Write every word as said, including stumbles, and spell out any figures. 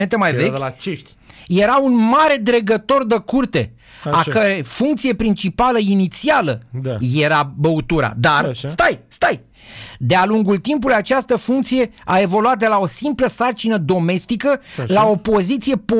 mai Era vechi, de la Cești. era un mare dregător de curte, Așa. a cărei funcție principală inițială Da. era băutura. Dar, Așa. stai, stai! De-a lungul timpului această funcție a evoluat de la o simplă sarcină domestică Așa. la o poziție